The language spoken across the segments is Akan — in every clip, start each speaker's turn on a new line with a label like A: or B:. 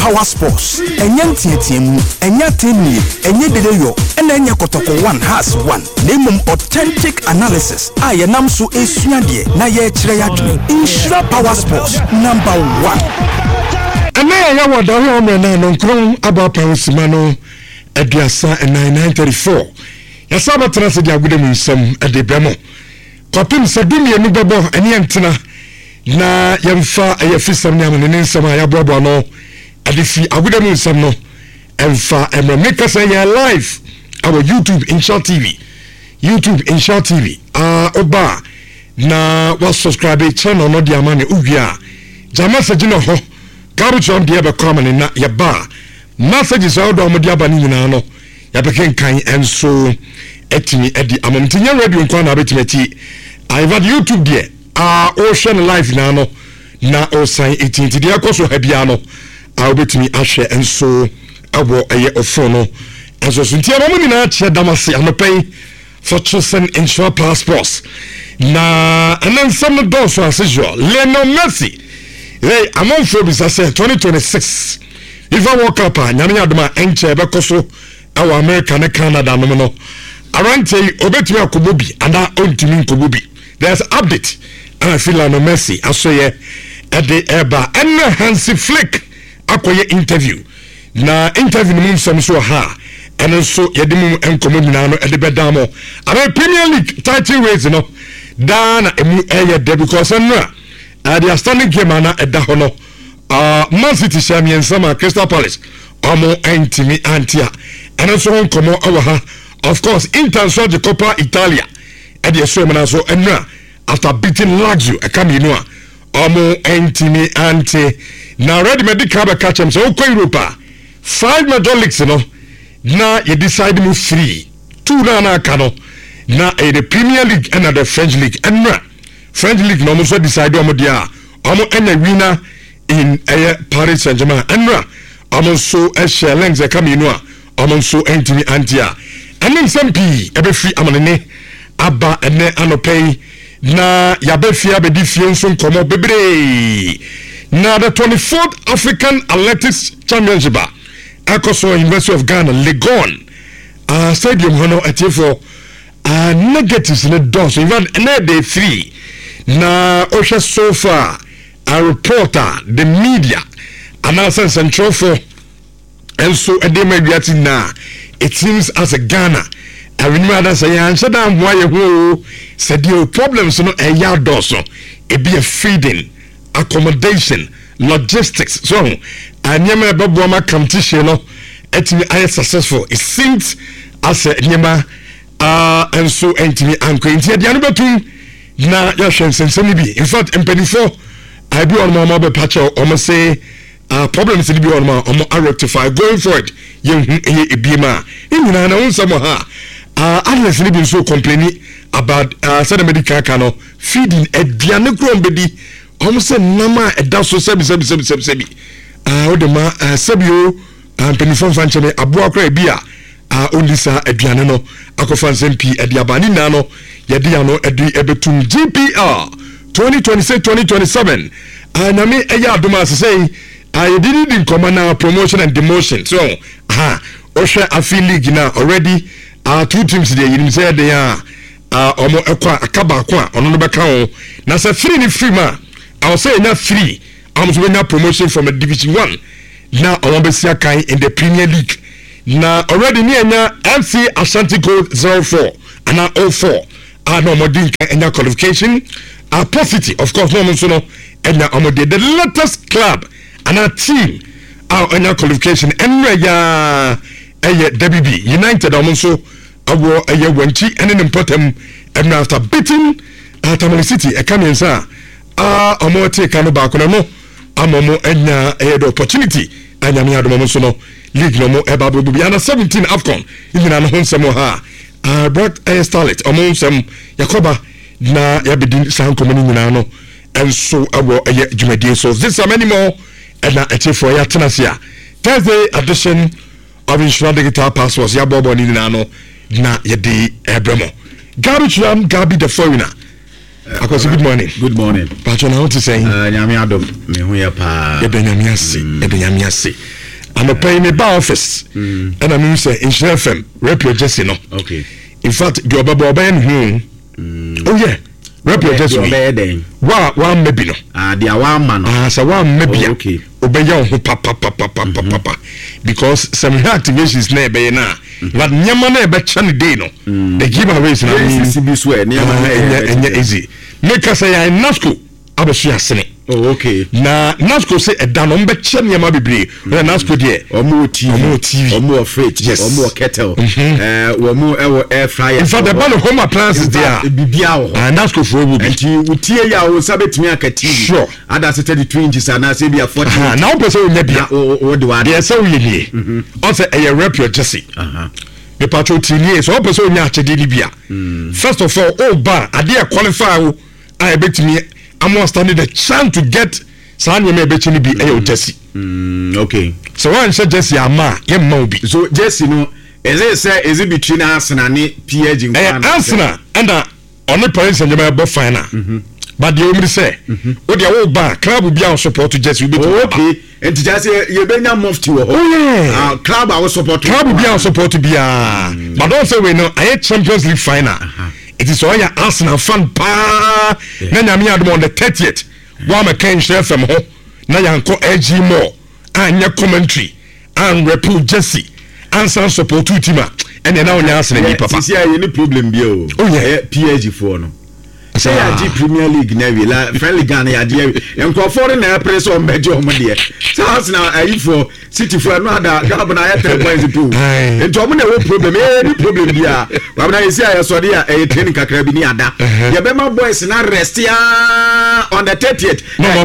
A: Power Sports. Enyantietiemu, enyateni, enyedeyo, enye kotoko 1 has 1. Name authentic analysis. Ayanam so esuadie na ye chire yadwene. Insure Power Sports number 1.
B: Ana ya wada ho me na no nkron abapa simano Ediasa 934. Yasaba trase dia gude munsam ade bemo. Kopim sadumi enu bebo eni antena na yemfa ayafisam ne amene nsam ayabobo no ade fi agude munsam no emfa emremeka say live our YouTube Insure TV. YouTube Insure TV. Oba na wa subscribe channel no dia mane ugua. Jama sajino ho. Garuchon dia be comment na yaba. Messages out do amodi abani nyina no ya beken kan enso etimi edi amamtinya radio nkwa na betimeti I've had YouTube there ocean live na no na o sign 18 dia koso ha bia no obetimi ahwe enso abo eye ofo no enso suntia no nyina che damase anopai for chosen Insure Passports na anansam do so asejo Lionel Messi hey among for bisa 2026 if I walk up nyame adoma enche be koso our America and Canada no no arante obetumi akobobi and ontimi nkobobi there's update and I feel like no Messi asoye at the eba and Hansi Flick akoye interview na interview no mum so ha and so yedimu enkomo na no ede bedamo and Premier League title race no dana emu eye de because no they are standing game na eda ho no Man City champion sama Crystal Palace omo entimi antia and so on come over of course Inter so the Coppa Italia and the so na so enra after beating Lazio e come you omo entimi anti now ready medical be catch them so Europa 5 major leagues no na you decide move free 2 na kano na the Premier League and the French League enra French League no so decide omo dia omo enya winner in Paris Saint-Germain enra omo so share links e come you omo so entimi antia and some p ebe free amanene aba ene anopay na yabefia bedi fie so nkomo bebre na the 24th African Athletics Championship akoso University of Ghana Legon stadium hono atifo negatives in the doors even na day 3 na osha so far a reporter the media announcing central for and so edema na it seems as a Ghana I remember say answer down why you said your problems no a yard also it be a feeding accommodation logistics so and nyama babu ma competition no etimi I successful it seems as a nyama and so entimi anko ntia dia no betum na ya hwensensem bi in fact empany4 I be on my be patch or say problems to be on my rectify going forward yen ebima inina na unsamo ha unless ni been so complaining about said medical cano feeding ediane krombedi say nama eda so sebi o de ma sebio penifon fanchene abo akra bia only sa ediane no akofan sempi ediabani na no yedi ano edi ebetum GPR 2026-2027 nami eya adoma say I didn't come now promotion and demotion so Osha Afi League now already 2 teams there you say they are omo ekwa akaba kwa ono no beka o na say free ni free ma I will say na free am so na promotion from a division 1 now omo be sia kan in the Premier League na already ni enya FC Ashanti Gold 04 and 04 no modin enya qualification positive of course no so no enya omo the latest club and a team and your qualification and ya WB United also awo wenchi and an important and after beating Tamale City a come inside omo take no back no amomo enya the opportunity and yami adomo so no league no mo eba be under 17 AFCON even an honsemo ha brought a starlet omo sem yakoba na yabedi san komani nyina no and so awo jumadi so this are many more and na for ya tenasia Thursday edition of Insure Digital Passports ya bobo ni na no na yedi ebremo Gabi the foreigner Akosi good morning
C: Pacho na what to say
B: nyame adom me hu ya pa
C: e benyame ase
B: I'm paying me by office. And I mean say in FM, rep your Jesse no.
C: Okay.
B: In fact, your Baba Ben oh yeah. Rep your Jesse. One maybe no.
C: They are one man.
B: So one maybe.
C: Okay.
B: Obey your papa. Because some activations never now. But Yamana Bachani Dino. The giveaways now easy. Make us say I NASCO. Abeshia Sene.
C: Oh, okay.
B: Na NASCO say a down on Betchan Yama Bibri. When NASCO dear.
C: Or more TV. Or more fridge.
B: Yes.
C: Or more kettle. Or more air fryer.
B: In fact, the band of home appliances there. And NASCO for will be.
C: And you tear your sabbat me a TV.
B: Sure.
C: And that's 32 inches and I say be a 40.
B: Now, person maybe.
C: What do I?
B: Yes, so we also a rep your Jesse. The patrol TV so person yacha DBA. First of all, bar, I dare qualify. I bet me. I'm not standing the chance to get Sanya may bet you be a Jesse.
C: Okay.
B: So I said Jesse Ama, Moby.
C: So Jesse, no, is it between Arsenal and PG?
B: Arsenal and on the parents and the final. But the only say, what the old bar, club will be our support to Jesse.
C: Okay. And to just say, you better move to
B: yeah.
C: Club, our support.
B: Club will be our support to be but don't say we know I had Champions League final. It is all your Arsenal fan pa. Then I'm here on the 30th. One McCain share from home. Now you call AG more. And your commentary. And repute Jesse. And some support to Tima. And then now you're Arsenal.
C: Papa. This year, any problem, bio.
B: Oh, yeah.
C: PSG for no. Say a Premier League Navy, la friendly Ghana, idea. And call for an air press on Major Monday. So Arsenal, I for City for another. Governor, I tell boys to do. And Germany, no problem, any problem here. But I say, I saw there a training carabinier. The Bema boys now rest here on the 30th.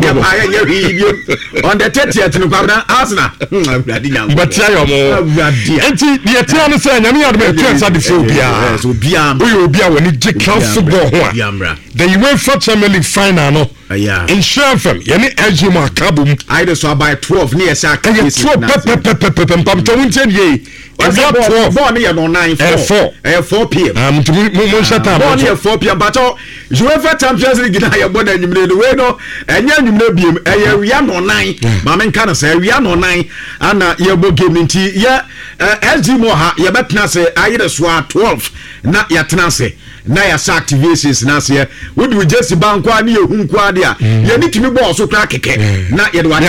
C: On the 30th, no problem, Arsenal.
B: But tell you more. The Italian saying, I'm not going to answer the phobia. So be when you take football. The UEFA Champions League final no. In Sheffield, yani Ejima Kabum.
C: I saw by 12 near Saka.
B: 12
C: Born here on 4 p.m. Born here 4 p.m. But UEFA Champions League na ya born and you way no and you beam we are no 9. Mamen can say we are no 9 and ya bo game nti ya Ejima ha ya betna say ayede so 12 na ya tena say na ya sa activations na say we do just bank kwa na ehun kwa de a ya ni timi ball so kra keke na ya de wa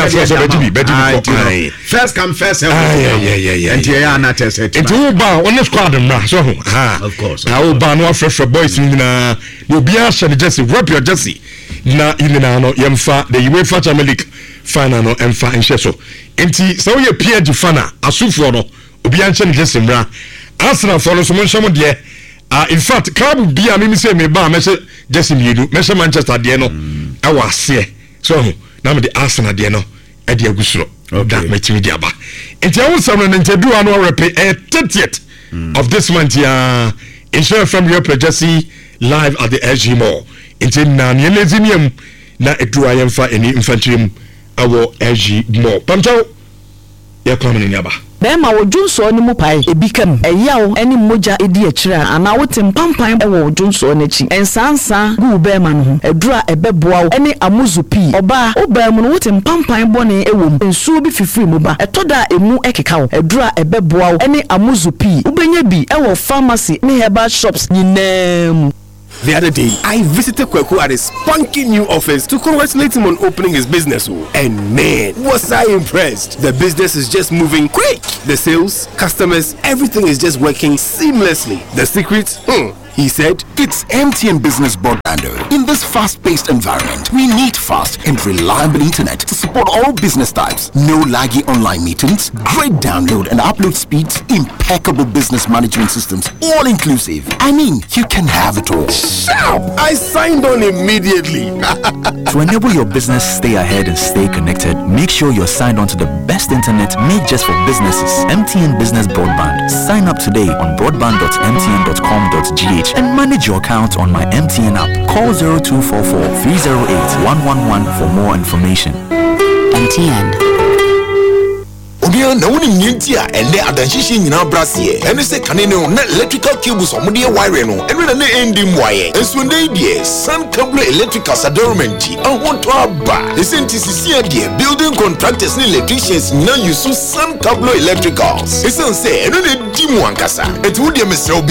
C: first come first serve and ya na test it
B: ba on squad na so
C: of course
B: ba no fresh boys ni na you be a share Jesse rep your Jesse na ilina no yemfa the UEFA Champions League final no emfa enhye so enti so ye PSG fana asufo no obi an share Jesse mra Arsenal for no so monsham de in fact club bia me say me ba me say Jesse mienu me say Manchester de no e wase so na me the Arsenal de no e de agusuro that metimi de aba enti I want someone to do an replay 30th of this month ya ensure from your Jesse live at the SG Mall enti na ne lezimium na edua yemfa eni infantry awo SG Mall pamcho ya come ni aba
D: Bema wo Junso ni mu pai ebikam eyawo eni moja edi akira ana wotem pampan ewo Junso n'echi ensansa gu bema no ho edura ebeboa wo eni amuzupi oba obam no wotem pampan bone ewom ensu bi fifiri mu ba etoda emu ekeka wo edura ebeboa wo eni amuzupi ubenya bi ewo pharmacy ni herbal shops nyinam.
E: The other day, I visited Kweku at his spunky new office to congratulate him on opening his business. And man, was I impressed. The business is just moving quick. The sales, customers, everything is just working seamlessly. The secret? He said,
F: it's MTN Business Broadband. In this fast-paced environment, we need fast and reliable internet to support all business types. No laggy online meetings, great download and upload speeds, impeccable business management systems, all inclusive. I mean, you can have it all.
E: Sharp! I signed on immediately.
G: To enable your business stay ahead and stay connected, make sure you're signed on to the best internet made just for businesses. MTN Business Broadband. Sign up today on broadband.mtn.com.gh and manage your account on my MTN app. Call 0244 308 111 for more information.
H: MTN. Odia na woni nyenti a ende adanhyehyɛ nyina brasie ene se kane ne na electrical cables omode wire no ene na endi mwaye enso ndey die Sun Cable Electrical Sadorment ahonto aba esenti sisia die building contractors ne electricians nyina use Sun Cable Electricals esense ene na di mu ankasa eti wo die mesrɛ